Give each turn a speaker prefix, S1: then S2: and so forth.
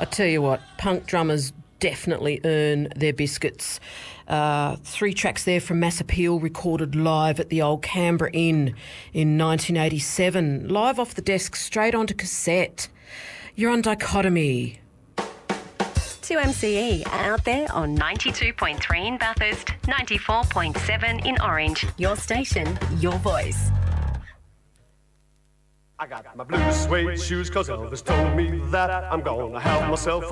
S1: I tell you what, punk drummers definitely earn their biscuits. 3 tracks there from Mass Appeal, recorded live at the old Canberra Inn in 1987. Live off the desk, straight onto cassette. You're on Dichotomy.
S2: 2MCE out there on 92.3 in Bathurst, 94.7 in Orange. Your station, your voice.
S3: I got my blue suede shoes 'cause Elvis told me that I'm gonna have myself a